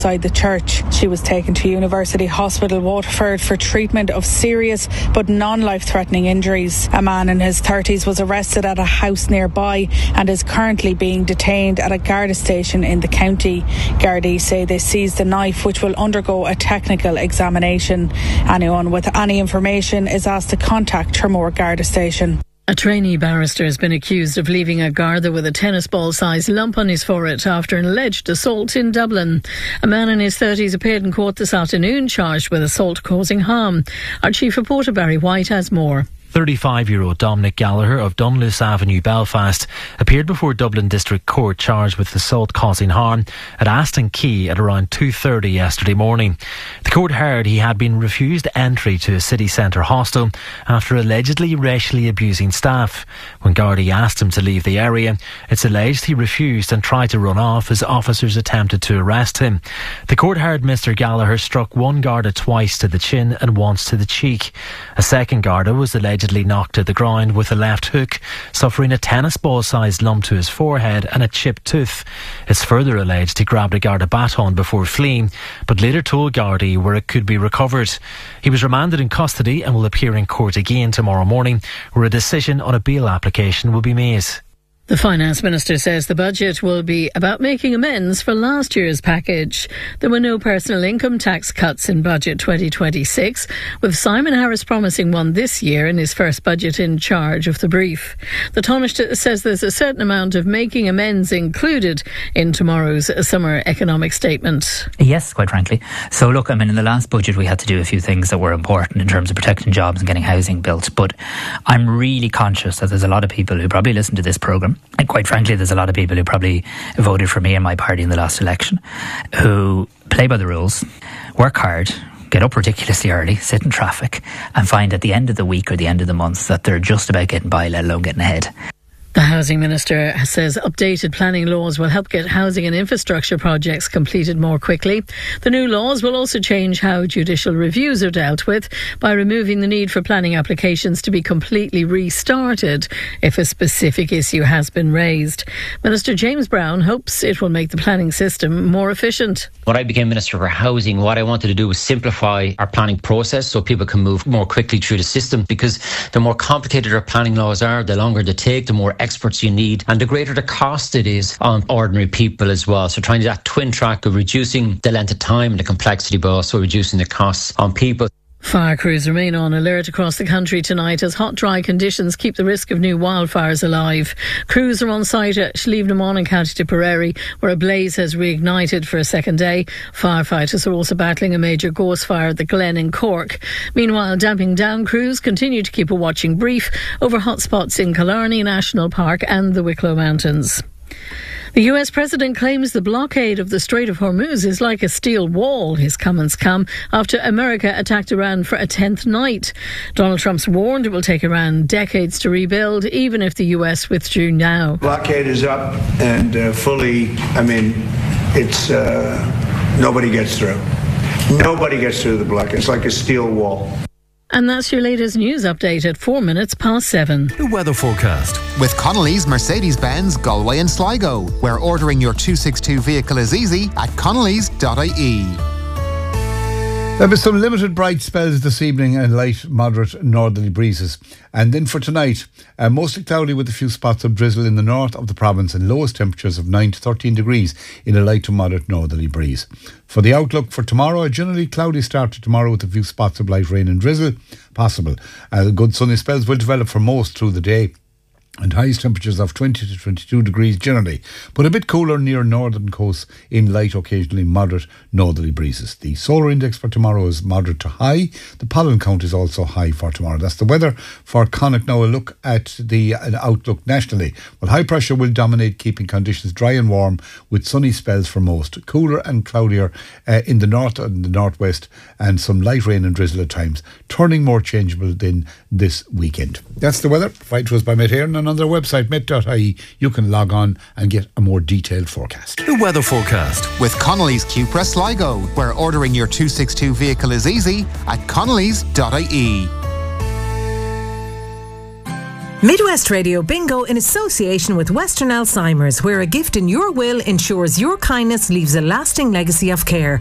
outside the church. She was taken to University Hospital Waterford for treatment of serious but non-life-threatening injuries. A man in his 30s was arrested at a house nearby and is currently being detained at a Garda station in the county. Gardaí say they seized the knife, which will undergo a technical examination. Anyone with any information is asked to contact Tramore Garda station. A trainee barrister has been accused of leaving a Garda with a tennis ball-sized lump on his forehead after an alleged assault in Dublin. A man in his 30s appeared in court this afternoon charged with assault causing harm. Our chief reporter Barry White has more. 35-year-old Dominic Gallagher of Dunluce Avenue, Belfast, appeared before Dublin District Court charged with assault causing harm at Aston Quay at around 2:30 yesterday morning. The court heard he had been refused entry to a city centre hostel after allegedly racially abusing staff. When Gardaí asked him to leave the area, it's alleged he refused and tried to run off as officers attempted to arrest him. The court heard Mr Gallagher struck one Garda twice to the chin and once to the cheek. A second Garda was allegedly knocked to the ground with a left hook, suffering a tennis ball-sized lump to his forehead and a chipped tooth. It's further alleged he grabbed a Garda baton before fleeing, but later told Gardaí where it could be recovered. He was remanded in custody and will appear in court again tomorrow morning, where a decision on a bail application will be made. The Finance Minister says the budget will be about making amends for last year's package. There were no personal income tax cuts in Budget 2026, with Simon Harris promising one this year in his first budget in charge of the brief. The Taoiseach says there's a certain amount of making amends included in tomorrow's summer economic statement. Yes, quite frankly. So look, in the last budget we had to do a few things that were important in terms of protecting jobs and getting housing built, but I'm really conscious that there's a lot of people who probably listen to this programme, and quite frankly there's a lot of people who probably voted for me and my party in the last election, who play by the rules, work hard, get up ridiculously early, sit in traffic, and find at the end of the week or the end of the month that they're just about getting by, let alone getting ahead. The Housing Minister says updated planning laws will help get housing and infrastructure projects completed more quickly. The new laws will also change how judicial reviews are dealt with by removing the need for planning applications to be completely restarted if a specific issue has been raised. Minister James Brown hopes it will make the planning system more efficient. When I became Minister for Housing, what I wanted to do was simplify our planning process so people can move more quickly through the system, because the more complicated our planning laws are, the longer they take, the more experts you need, and the greater the cost it is on ordinary people as well. So trying that twin track of reducing the length of time and the complexity, but also reducing the costs on people. Fire crews remain on alert across the country tonight as hot, dry conditions keep the risk of new wildfires alive. Crews are on site at Slievna in County Tipperary, where a blaze has reignited for a second day. Firefighters are also battling a major gorse fire at the Glen in Cork. Meanwhile, damping down crews continue to keep a watching brief over hotspots in Killarney National Park and the Wicklow Mountains. The US President claims the blockade of the Strait of Hormuz is like a steel wall. His comments come after America attacked Iran for a 10th night. Donald Trump's warned it will take Iran decades to rebuild, even if the US withdrew now. Blockade is up and nobody gets through. Nobody gets through the blockade. It's like a steel wall. And that's your latest news update at 7:04. The weather forecast. With Connolly's Mercedes-Benz Galway and Sligo, where ordering your 262 vehicle is easy at connellys.ie. There'll be some limited bright spells this evening and light, moderate northerly breezes. And then for tonight, mostly cloudy with a few spots of drizzle in the north of the province and lowest temperatures of 9 to 13 degrees in a light to moderate northerly breeze. For the outlook for tomorrow, a generally cloudy start to tomorrow with a few spots of light rain and drizzle possible. Good sunny spells will develop for most through the day, and highest temperatures of 20 to 22 degrees generally, but a bit cooler near northern coasts in light, occasionally moderate northerly breezes. The solar index for tomorrow is moderate to high. The pollen count is also high for tomorrow. That's the weather for Connacht. Now a look at the outlook nationally. Well, high pressure will dominate, keeping conditions dry and warm with sunny spells for most. Cooler and cloudier in the north and the northwest, and some light rain and drizzle at times, turning more changeable than this weekend. That's the weather. Provided to us by Met Éireann, and on their website met.ie you can log on and get a more detailed forecast. The weather forecast with Connolly's Cupra Sligo, where ordering your 262 vehicle is easy at connellys.ie. Midwest Radio Bingo in association with Western Alzheimer's, where a gift in your will ensures your kindness leaves a lasting legacy of care.